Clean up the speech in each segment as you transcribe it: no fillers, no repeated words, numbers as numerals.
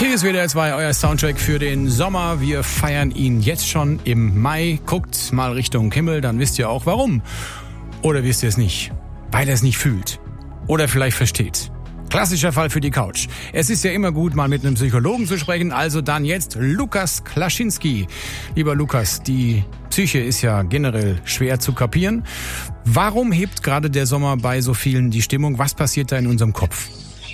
Kiss WDR 2, euer Soundtrack für den Sommer. Wir feiern ihn jetzt schon im Mai. Guckt mal Richtung Himmel, dann wisst ihr auch warum. Oder wisst ihr es nicht? Weil er es nicht fühlt. Oder vielleicht versteht. Klassischer Fall für die Couch. Es ist ja immer gut, mal mit einem Psychologen zu sprechen. Also dann jetzt Lukas Klaschinski. Lieber Lukas, die Psyche ist ja generell schwer zu kapieren. Warum hebt gerade der Sommer bei so vielen die Stimmung? Was passiert da in unserem Kopf?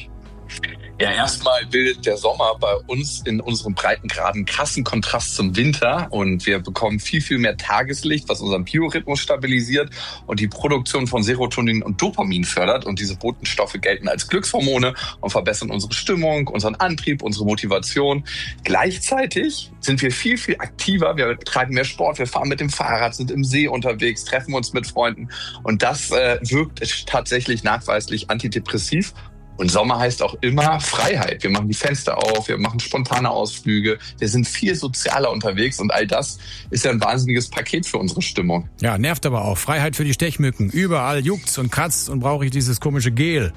Ja, erstmal bildet der Sommer bei uns in unserem Breitengraden krassen Kontrast zum Winter und wir bekommen viel, viel mehr Tageslicht, was unseren Biorhythmus stabilisiert und die Produktion von Serotonin und Dopamin fördert. Und diese Botenstoffe gelten als Glückshormone und verbessern unsere Stimmung, unseren Antrieb, unsere Motivation. Gleichzeitig sind wir viel, viel aktiver. Wir treiben mehr Sport, wir fahren mit dem Fahrrad, sind im See unterwegs, treffen uns mit Freunden und das wirkt tatsächlich nachweislich antidepressiv. Und Sommer heißt auch immer Freiheit. Wir machen die Fenster auf, wir machen spontane Ausflüge, wir sind viel sozialer unterwegs und all das ist ja ein wahnsinniges Paket für unsere Stimmung. Ja, nervt aber auch. Freiheit für die Stechmücken. Überall juckt's und kratzt und brauche ich dieses komische Gel.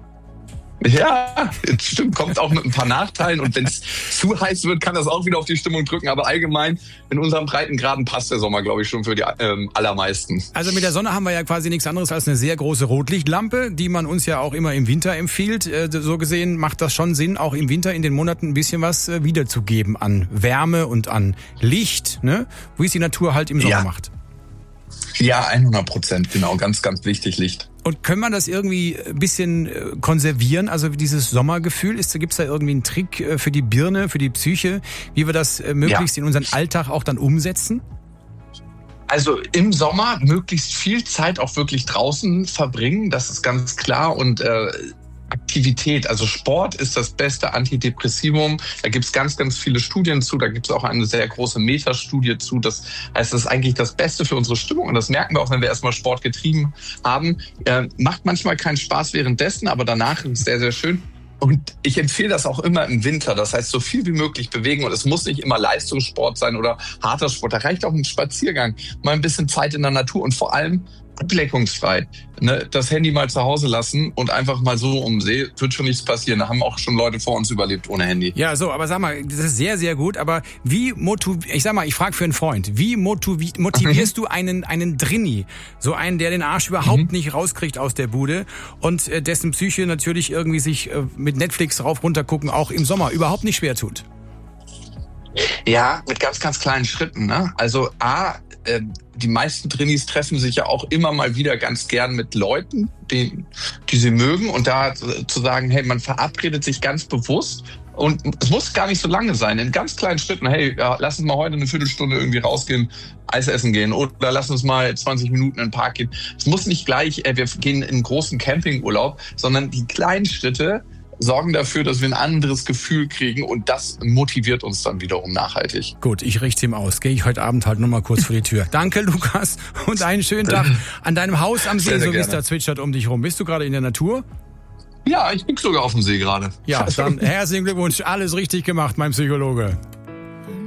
Ja, stimmt, kommt auch mit ein paar Nachteilen und wenn es zu heiß wird, kann das auch wieder auf die Stimmung drücken, aber allgemein in unserem Breitengraden passt der Sommer, glaube ich, schon für die allermeisten. Also mit der Sonne haben wir ja quasi nichts anderes als eine sehr große Rotlichtlampe, die man uns ja auch immer im Winter empfiehlt. So gesehen macht das schon Sinn, auch im Winter in den Monaten ein bisschen was wiederzugeben an Wärme und an Licht, ne? Wie es die Natur halt im Sommer macht. Ja, 100%, genau, ganz, ganz wichtig, Licht. Und können wir das irgendwie ein bisschen konservieren, also dieses Sommergefühl? Gibt's da irgendwie einen Trick für die Birne, für die Psyche, wie wir das möglichst in unseren Alltag auch dann umsetzen? Also im Sommer möglichst viel Zeit auch wirklich draußen verbringen, das ist ganz klar und Aktivität, also Sport ist das beste Antidepressivum. Da gibt's ganz, ganz viele Studien zu. Da gibt's auch eine sehr große Metastudie zu. Das heißt, das ist eigentlich das Beste für unsere Stimmung. Und das merken wir auch, wenn wir erstmal Sport getrieben haben. Macht manchmal keinen Spaß währenddessen, aber danach ist es sehr, sehr schön. Und ich empfehle das auch immer im Winter. Das heißt, so viel wie möglich bewegen. Und es muss nicht immer Leistungssport sein oder harter Sport. Da reicht auch ein Spaziergang, mal ein bisschen Zeit in der Natur und vor allem ablenkungsfrei. Ne, das Handy mal zu Hause lassen und einfach mal so um den See, wird schon nichts passieren. Da haben auch schon Leute vor uns überlebt ohne Handy. Ja, so, aber sag mal, das ist sehr, sehr gut. Aber ich frage für einen Freund, wie motivierst du einen Drinni? So einen, der den Arsch überhaupt nicht rauskriegt aus der Bude und dessen Psyche natürlich irgendwie sich mit Netflix rauf runter gucken auch im Sommer überhaupt nicht schwer tut. Ja, mit ganz, ganz kleinen Schritten. Ne? Also die meisten Trainees treffen sich ja auch immer mal wieder ganz gern mit Leuten, die sie mögen. Und da zu sagen, hey, man verabredet sich ganz bewusst. Und es muss gar nicht so lange sein, in ganz kleinen Schritten. Hey, ja, lass uns mal heute eine Viertelstunde irgendwie rausgehen, Eis essen gehen. Oder lass uns mal 20 Minuten in den Park gehen. Es muss nicht gleich, wir gehen in einen großen Campingurlaub, sondern die kleinen Schritte sorgen dafür, dass wir ein anderes Gefühl kriegen und das motiviert uns dann wiederum nachhaltig. Gut, ich richte ihm aus. Gehe ich heute Abend halt noch mal kurz vor die Tür. Danke, Lukas, und einen schönen Tag an deinem Haus am See, so wie es da zwitschert um dich rum. Bist du gerade in der Natur? Ja, ich bin sogar auf dem See gerade. Ja, dann herzlichen Glückwunsch. Alles richtig gemacht, mein Psychologe.